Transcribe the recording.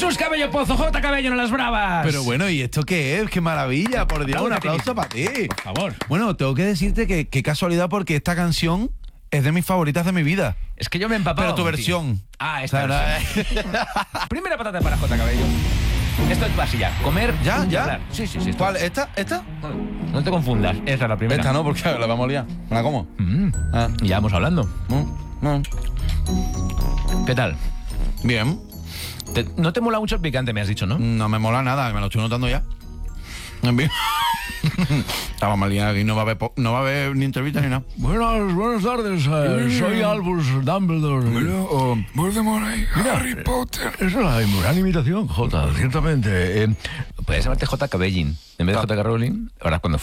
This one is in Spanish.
Jesús Cabello Pozo, J. Cabello en las bravas. Pero bueno, ¿y esto qué es? ¡Qué maravilla! Por Dios, un aplauso para ti. Por favor. Bueno, tengo que decirte que qué casualidad, porque esta canción es de mis favoritas de mi vida. Es que yo me he empapado. Pero tu tío. versión. Ah, esta O sea, versión. Primera patata para J. Cabello. Esto es así ya. Comer. ¿Ya? y ¿Ya? hablar. Sí. Esto. ¿Cuál? ¿Esta? No te confundas. Esta es la primera. Esta no, porque la vamos a liar. ¿Me la como? Ah. Y ya vamos hablando. No. ¿Qué tal? Bien. No te mola mucho el picante, me has dicho, ¿no? No me mola nada, me lo estoy notando ya. Bien. Estaba mal liado aquí, no va a haber ni entrevista ni nada. Buenas tardes, soy Albus Dumbledore. Voldemort, Harry Potter. Esa es la gran imitación, Jota, ciertamente. Puedes llamarte J. Cabellín. En vez de J. Rowling, ahora cuando